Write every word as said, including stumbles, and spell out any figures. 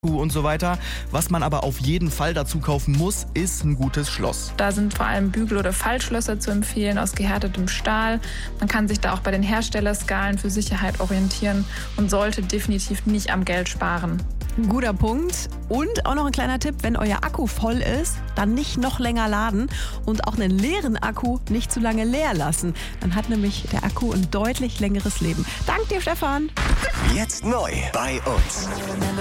und so weiter. Was man aber auf jeden Fall dazu kaufen muss, ist ein gutes Schloss. Da sind vor allem Bügel- oder Faltschlösser zu empfehlen aus gehärtetem Stahl. Man kann sich da auch bei den Herstellerskalen für Sicherheit orientieren und sollte definitiv nicht am Geld sparen. Ein guter Punkt. Und auch noch ein kleiner Tipp, wenn euer Akku voll ist, dann nicht noch länger laden und auch einen leeren Akku nicht zu lange leer lassen. Dann hat nämlich der Akku ein deutlich längeres Leben. Dank dir, Stefan. Jetzt neu bei uns.